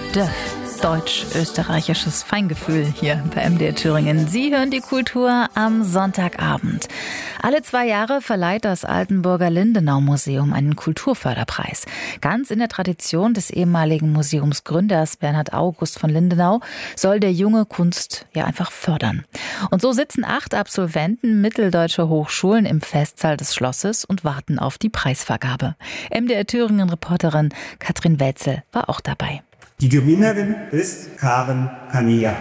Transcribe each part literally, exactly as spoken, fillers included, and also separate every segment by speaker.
Speaker 1: Döff. Deutsch-österreichisches Feingefühl hier bei M D R Thüringen. Sie hören die Kultur am Sonntagabend. Alle zwei Jahre verleiht das Altenburger Lindenau-Museum einen Kulturförderpreis. Ganz in der Tradition des ehemaligen Museumsgründers Bernhard August von Lindenau soll der junge Kunst ja einfach fördern. Und so sitzen acht Absolventen mitteldeutscher Hochschulen im Festsaal des Schlosses und warten auf die Preisvergabe. M D R Thüringen-Reporterin Katrin Wetzel war auch dabei.
Speaker 2: Die Gewinnerin ist Karen Camilla.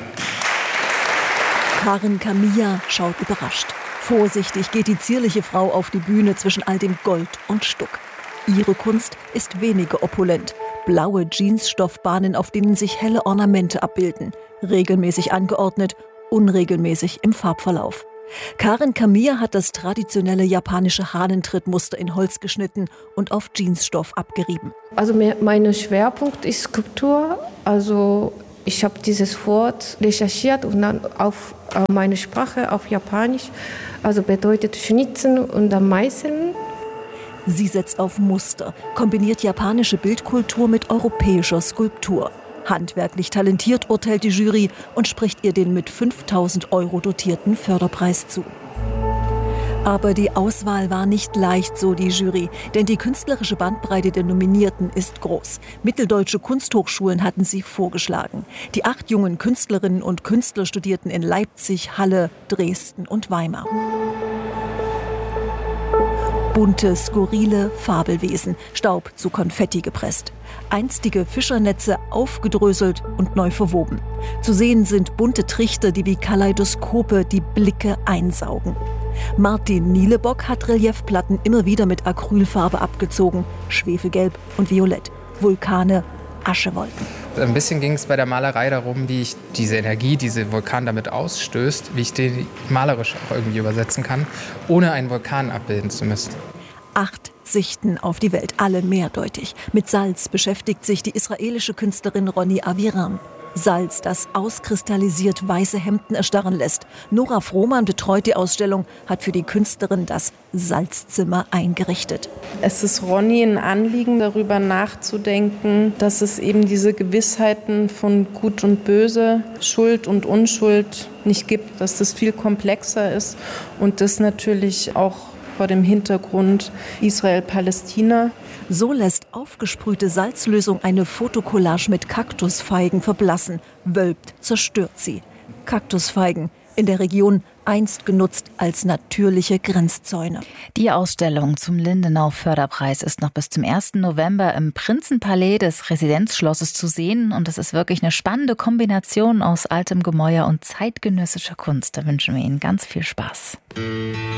Speaker 3: Karen Camilla schaut überrascht. Vorsichtig geht die zierliche Frau auf die Bühne zwischen all dem Gold und Stuck. Ihre Kunst ist weniger opulent. Blaue Jeansstoffbahnen, auf denen sich helle Ornamente abbilden. Regelmäßig angeordnet, unregelmäßig im Farbverlauf. Karen Camilla hat das traditionelle japanische Hahnentrittmuster in Holz geschnitten und auf Jeansstoff abgerieben.
Speaker 4: Also mein Schwerpunkt ist Skulptur. Also ich habe dieses Wort recherchiert und dann auf meine Sprache, auf Japanisch. Also bedeutet schnitzen und dann meißeln.
Speaker 3: Sie setzt auf Muster, kombiniert japanische Bildkultur mit europäischer Skulptur. Handwerklich talentiert, urteilt die Jury und spricht ihr den mit fünftausend Euro dotierten Förderpreis zu. Aber die Auswahl war nicht leicht, so die Jury, denn die künstlerische Bandbreite der Nominierten ist groß. Mitteldeutsche Kunsthochschulen hatten sie vorgeschlagen. Die acht jungen Künstlerinnen und Künstler studierten in Leipzig, Halle, Dresden und Weimar. Bunte, skurrile Fabelwesen, Staub zu Konfetti gepresst. Einstige Fischernetze aufgedröselt und neu verwoben. Zu sehen sind bunte Trichter, die wie Kaleidoskope die Blicke einsaugen. Martin Nielebock hat Reliefplatten immer wieder mit Acrylfarbe abgezogen. Schwefelgelb und Violett. Vulkane, Aschewolken.
Speaker 5: Ein bisschen ging es bei der Malerei darum, wie ich diese Energie, diese Vulkan damit ausstößt, wie ich die malerisch auch irgendwie übersetzen kann, ohne einen Vulkan abbilden zu müssen.
Speaker 3: Acht Sichten auf die Welt, alle mehrdeutig. Mit Salz beschäftigt sich die israelische Künstlerin Ronnie Aviram. Salz, das auskristallisiert weiße Hemden erstarren lässt. Nora Frohmann betreut die Ausstellung, hat für die Künstlerin das Salzzimmer eingerichtet.
Speaker 6: Es ist Ronnie ein Anliegen, darüber nachzudenken, dass es eben diese Gewissheiten von Gut und Böse, Schuld und Unschuld nicht gibt, dass das viel komplexer ist und das natürlich auch vor dem Hintergrund Israel-Palästina.
Speaker 3: So lässt aufgesprühte Salzlösung eine Fotokollage mit Kaktusfeigen verblassen, wölbt, zerstört sie. Kaktusfeigen, in der Region einst genutzt als natürliche Grenzzäune.
Speaker 1: Die Ausstellung zum Lindenau-Förderpreis ist noch bis zum ersten November im Prinzenpalais des Residenzschlosses zu sehen. Und es ist wirklich eine spannende Kombination aus altem Gemäuer und zeitgenössischer Kunst. Da wünschen wir Ihnen ganz viel Spaß.